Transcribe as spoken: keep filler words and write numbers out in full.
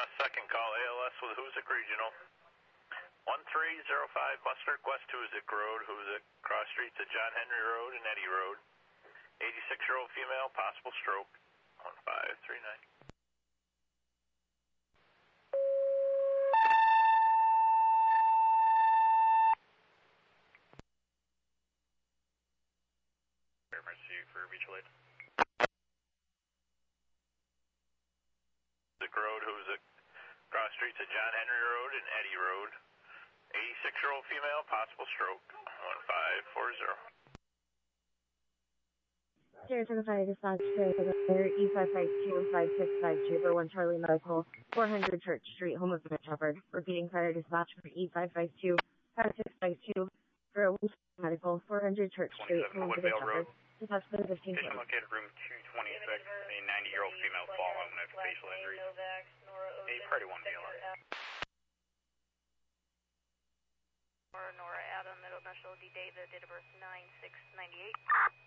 second call, A L S with Hoosick Regional. one three zero five Mustard, West Hoosick Road, Hoosick, cross streets at John Henry Road and Eddy Road. eighty-six-year-old female, possible stroke. one five three nine. Emergency for mutual aid. Hoosick Road, Hoosick, cross streets at John Henry Road and Eddy Road. eighty-six-year-old female, possible stroke. one five four zero. Sierra seven five dispatch to E five five two five six five two for one Charlie Medical, four hundred Church Street, home of Mitch Hubbard. Repeating fire dispatch for E five five two five six five two for one Medical, four hundred Church Street, home of Mitch Hubbard. Dispatch for the fifteen. Patient located room two twenty-six, a ninety-year-old female fallen with facial injuries. A party one V L R. Nora Adam, Middle National D David, date of birth nine six ninety-eight.